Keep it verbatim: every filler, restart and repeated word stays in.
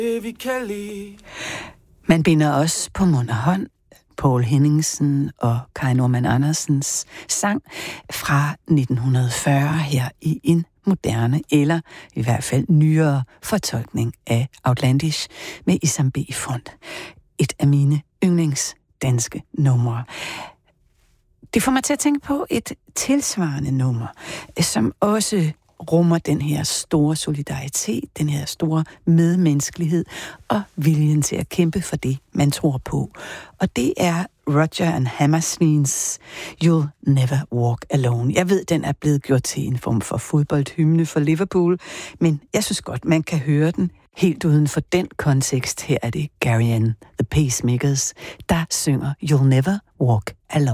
Vi kan lide. Man binder også på mund og hånd Poul Henningsen og Kai Normann Andersens sang fra nitten fyrre her i en moderne, eller i hvert fald nyere fortolkning af Outlandish med Isam B i front. Et af mine yndlings danske numre. Det får mig til at tænke på et tilsvarende nummer, som også rummer den her store solidaritet, den her store medmenneskelighed og viljen til at kæmpe for det, man tror på. Og det er Roger and Hammersteins You'll Never Walk Alone. Jeg ved, den er blevet gjort til en form for fodboldhymne for Liverpool, men jeg synes godt, man kan høre den helt uden for den kontekst. Her er det Gary and the Pacemakers, der synger You'll Never Walk Alone.